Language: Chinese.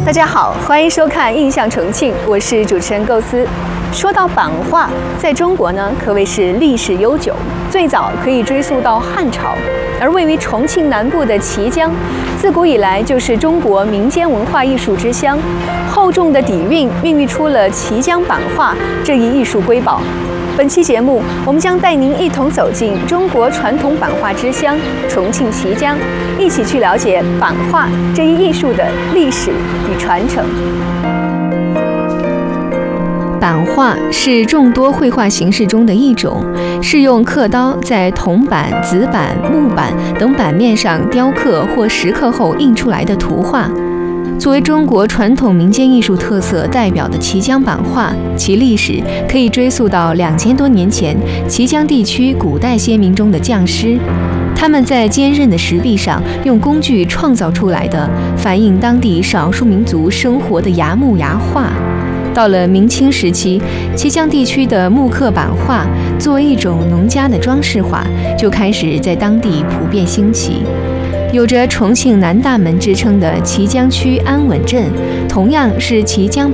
大家好，欢迎收看《印象重庆》，我是主持人构思。说到版画，在中国呢，可谓是历史悠久，最早可以追溯到汉朝。而位于重庆南部的綦江，自古以来就是中国民间文化艺术之乡。厚重的底蕴孕育出了綦江版画这一艺术瑰宝。本期节目，我们将带您一同走进中国传统版画之乡重庆綦江，一起去了解版画这一艺术的历史与传承。版画是众多绘画形式中的一种，是用刻刀在铜板、紫板、木板等板面上雕刻或蚀刻后印出来的图画。作为中国传统民间艺术特色代表的綦江版画，其历史可以追溯到2000多年前綦江地区古代先民中的匠师，他们在坚韧的石壁上用工具创造出来的反映当地少数民族生活的崖木崖画。到了明清时期，綦江地区的木刻版画作为一种农家的装饰画，就开始在当地普遍兴起。有着重庆南大门之称的綦江区安稳镇，同样是綦江